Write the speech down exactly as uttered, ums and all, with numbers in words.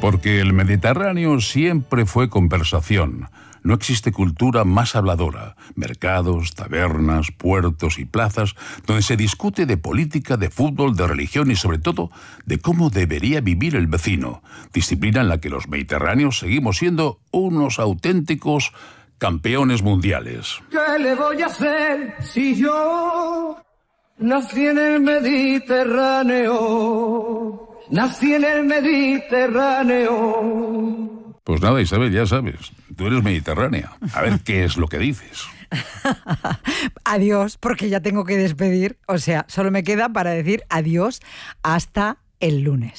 Porque el Mediterráneo siempre fue conversación. No existe cultura más habladora. Mercados, tabernas, puertos y plazas donde se discute de política, de fútbol, de religión y sobre todo de cómo debería vivir el vecino. Disciplina en la que los mediterráneos seguimos siendo unos auténticos campeones mundiales. ¿Qué le voy a hacer si yo nací en el Mediterráneo? Nací en el Mediterráneo. Pues nada, Isabel, ya sabes, tú eres mediterránea. A ver qué es lo que dices. Adiós, porque ya tengo que despedir. O sea, solo me queda para decir adiós hasta el lunes.